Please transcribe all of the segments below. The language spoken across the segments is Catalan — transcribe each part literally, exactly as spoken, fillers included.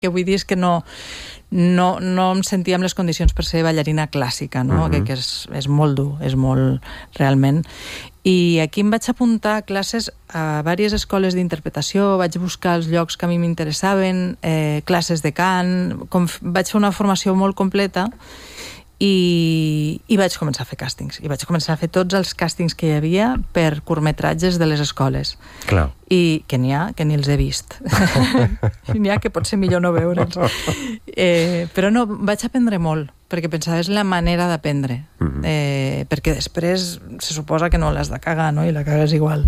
que vull dir és que no, no, no em sentia amb les condicions per ser ballarina clàssica, no? Uh-huh. que, que és, és molt dur, és molt realment. I aquí em vaig apuntar a classes a diverses escoles d'interpretació, vaig buscar els llocs que a mi m'interessaven, eh, classes de cant, com, vaig fer una formació molt completa i, i vaig començar a fer càstings. I vaig començar a fer tots els càstings que hi havia per curtmetratges de les escoles. Clar. I que n'hi ha que ni els he vist. N'hi ha que pot ser millor no veure'ls. Eh, però no, vaig aprendre molt, perquè pensava és la manera d'aprendre. Mm-hmm. eh, perquè després se suposa que no l'has de cagar, no? I la cagues igual.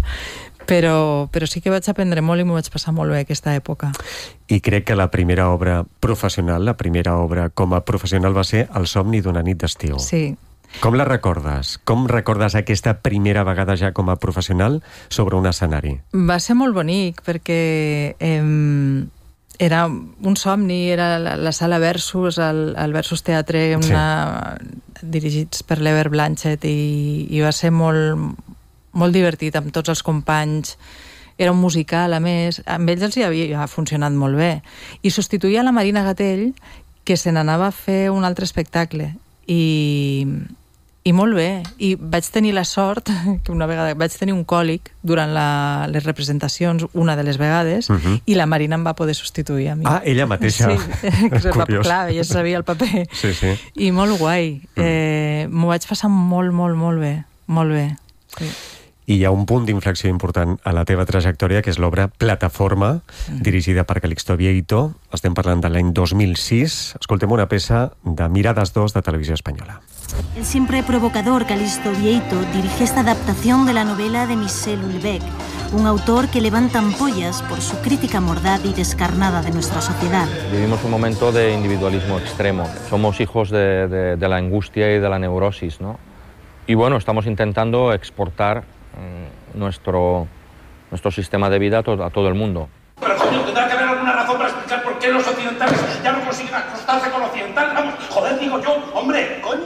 Però, però sí que vaig aprendre molt i m'ho vaig passar molt bé aquesta època. I crec que la primera obra professional, la primera obra com a professional va ser El somni d'una nit d'estiu. Sí. Com la recordes? Com recordes aquesta primera vegada ja com a professional sobre un escenari? Va ser molt bonic perquè eh, era un somni, era la, la sala Versus, el, el Versus Teatre, una, sí. dirigits per l'Ever Blanchett i, i va ser molt, molt divertit amb tots els companys. Era un musical, a més. Amb ells els hi havia funcionat molt bé. I substituïa la Marina Gatell, que se n'anava a fer un altre espectacle. I... I molt bé, i vaig tenir la sort que una vegada vaig tenir un còlic durant la, les representacions una de les vegades, uh-huh. i la Marina em va poder substituir a mi. Ah, ella mateixa. Sí, curiós. Clar, ella sabia el paper. Sí, sí. I molt guai. Eh, m'ho vaig passar molt, molt, molt bé. Molt bé. Sí. I hi ha un punt d'inflexió important a la teva trajectòria, que és l'obra Plataforma, mm. dirigida per Calixto Vieito. Estem parlant de l'any dos mil sis. Escoltem una peça de Mirades dos de Televisió Espanyola. El siempre provocador Calixto Vieito dirige esta adaptación de la novela de Michel Houellebecq, un autor que levanta ampollas por su crítica mordaz y descarnada de nuestra sociedad. Vivimos un momento de individualismo extremo. Somos hijos de, de, de la angustia y de la neurosis, ¿no? Y bueno, estamos intentando exportar mmm, nuestro, nuestro sistema de vida a, to a todo el mundo. Pero coño, tendrá que haber alguna razón para explicar por qué los occidentales ya no consiguen acostarse con occidentales. Vamos, joder, digo yo, hombre, coño.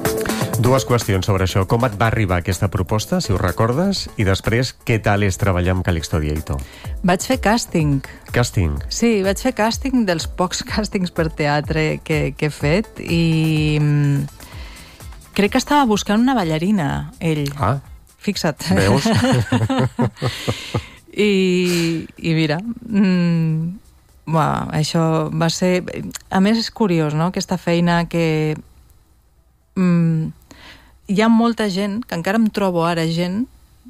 Dues qüestions sobre això. Com et va arribar aquesta proposta, si ho recordes? I després, què tal és treballar amb Calixto Vieito? Vaig fer càsting. Càsting? Sí, vaig fer càsting dels pocs càstings per teatre que, que he fet i crec que estava buscant una ballarina, ell. Ah. Fixa't. Veus? I, i mira, mm, bueno, això va ser... A més, és curiós, no?, aquesta feina que... Mm, hi ha molta gent, que encara em trobo ara gent,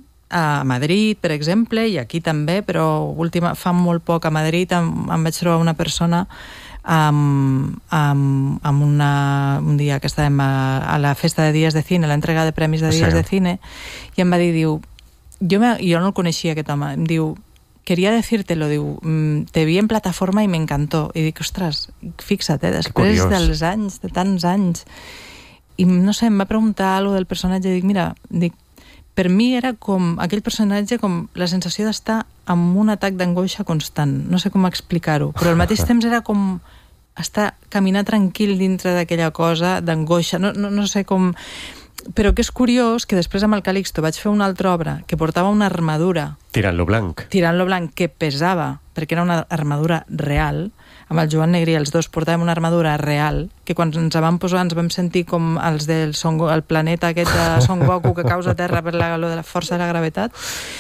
a Madrid, per exemple, i aquí també, però última, fa molt poc a Madrid em, em vaig trobar una persona amb, amb, amb una, un dia que estàvem a, a la festa de Dies de Cine, l'entrega de premis de Dies sí. de Cine, i em va dir, diu, jo, me, jo no el coneixia aquest home, em diu, quería decírtelo, diu, te vi en Plataforma i m'encantó, i dic, ostres, fixa't, eh, després dels anys, de tants anys, i no sé, em va preguntar alguna del personatge, i dic, mira, dic, per mi era com, aquell personatge, com la sensació d'estar amb un atac d'angoixa constant, no sé com explicar-ho, però al mateix temps era com estar, caminar tranquil dintre d'aquella cosa d'angoixa, no, no, no sé com... Però que és curiós que després amb el Calixto vaig fer una altra obra que portava una armadura... Tirant-lo blanc. Tirant-lo blanc, que pesava, perquè era una armadura real. Amb el Joan Negrí, els dos portàvem una armadura real, que quan ens vam posar ens vam sentir com els del Son, el planeta aquest de Son Goku que causa terra per la, de la força de la gravetat.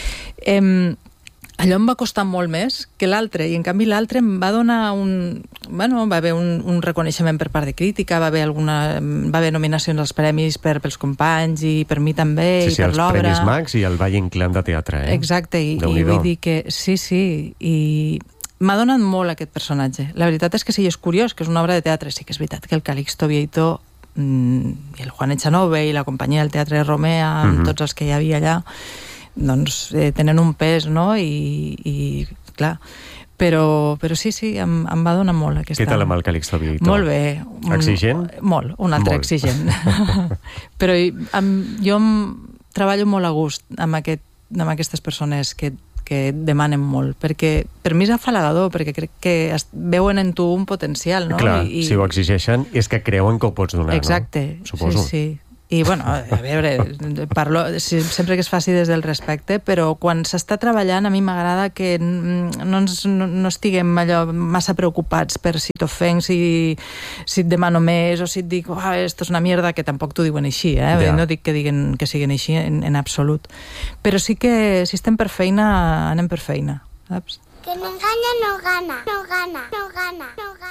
Eh, allò em va costar molt més que l'altre, i en canvi l'altre em va donar un... Bueno, va haver un, un reconeixement per part de crítica, va haver, alguna, va haver nominacions als premis per, pels companys i per mi també, sí, i sí, per l'obra. Sí, els Premis Max i el Valle Inclán de Teatre, eh? Exacte, i, i vull dir que sí, sí, i m'ha donat molt aquest personatge. La veritat és que sí, és curiós, que és una obra de teatre, sí que és veritat que el Calixto Vieito, mmm, el Juan Echanove i la companyia del Teatre Romea, amb uh-huh. tots els que hi havia allà, doncs eh, tenen un pes, no? I, i clar, però, però sí, sí, em, em va donar molt aquesta... Què tal amb el Calixto Vieito? Molt bé. Exigent? Molt, un altre molt. Exigent. Però amb, jo em treballo molt a gust amb, aquest, amb aquestes persones que, que demanen molt, perquè per mi és afalagador, perquè crec que veuen en tu un potencial, no? Clar, I, si ho exigeixen és que creuen que ho pots donar, exacte, no? Suposo. Sí, sí. I, bueno, a veure, parlo sempre que es faci des del respecte, però quan s'està treballant a mi m'agrada que no, ens, no, no estiguem allò massa preocupats per si t'ofenc, si, si et demano més o si et dic, oh, esto és una mierda, que tampoc t'ho diuen així, eh? Ja. No dic que, diguen, que siguin així en, en absolut. Però sí que si estem per feina, anem per feina, saps? Que no enganya no gana, no gana, no gana, no gana.